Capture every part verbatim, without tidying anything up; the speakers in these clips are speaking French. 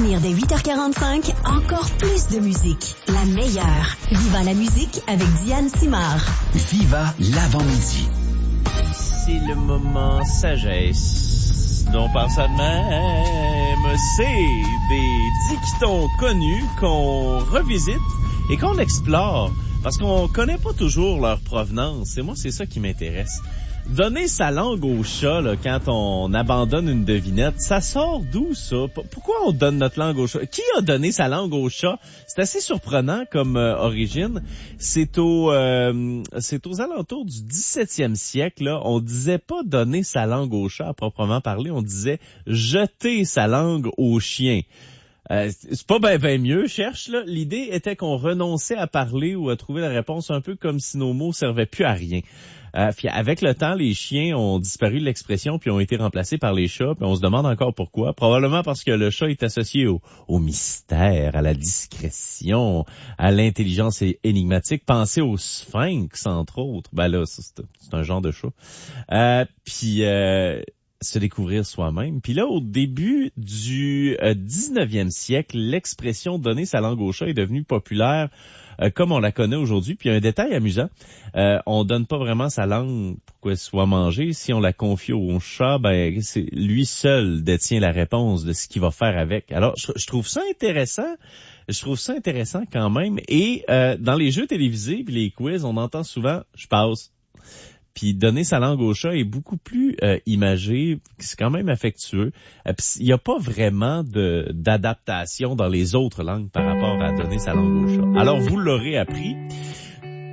revenir dès huit heures quarante-cinq, encore plus de musique. La meilleure. Viva la musique avec Diane Simard. Viva l'avant-midi. C'est le moment sagesse dont par ça de même. C'est des dictons connus qu'on revisite et qu'on explore parce qu'on connaît pas toujours leur provenance. Et moi, c'est ça qui m'intéresse. Donner sa langue au chat là, quand on abandonne une devinette, ça sort d'où ça? Pourquoi on donne notre langue au chat? Qui a donné sa langue au chat? C'est assez surprenant comme euh, origine. C'est au euh, c'est aux alentours du dix-septième siècle. Là, on disait pas donner sa langue au chat à proprement parler, on disait jeter sa langue au chien. Euh, c'est pas ben ben mieux, cherche là. L'idée était qu'on renonçait à parler ou à trouver la réponse un peu comme si nos mots servaient plus à rien. Euh, avec le temps, les chiens ont disparu de l'expression puis ont été remplacés par les chats. Puis on se demande encore pourquoi. Probablement parce que le chat est associé au, au mystère, à la discrétion, à l'intelligence énigmatique. Pensez au sphinx, entre autres. Ben là, c'est, c'est un genre de chat. Euh, puis... Euh, se découvrir soi-même. Puis là, au début du euh, dix-neuvième siècle, l'expression « donner sa langue au chat » est devenue populaire euh, comme on la connaît aujourd'hui. Puis il y a un détail amusant, euh, on donne pas vraiment sa langue pour qu'elle soit mangée. Si on la confie au chat, ben c'est lui seul détient la réponse de ce qu'il va faire avec. Alors, je, je trouve ça intéressant. Je trouve ça intéressant quand même. Et euh, dans les jeux télévisés puis les quiz, on entend souvent « je passe ». Puis donner sa langue au chat est beaucoup plus euh, imagé, c'est quand même affectueux. Euh, il n'y a pas vraiment de d'adaptation dans les autres langues par rapport à donner sa langue au chat. Alors vous l'aurez appris.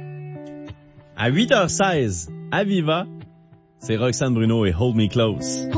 À huit heures seize, à Viva, c'est Roxane Bruno et Hold Me Close.